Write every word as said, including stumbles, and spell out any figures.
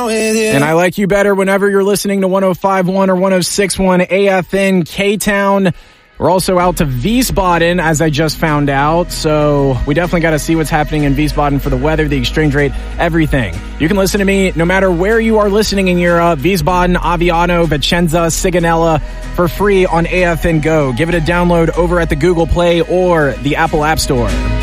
down with you. And I like you better whenever you're listening to one oh five point one or one oh six point one A F N K-Town. We're also out to Wiesbaden, as I just found out, so we definitely got to see what's happening in Wiesbaden for the weather, the exchange rate, everything. You can listen to me no matter where you are listening in Europe, Wiesbaden, Aviano, Vicenza, Sigonella, for free on A F N Go. Give it a download over at the Google Play or the Apple App Store.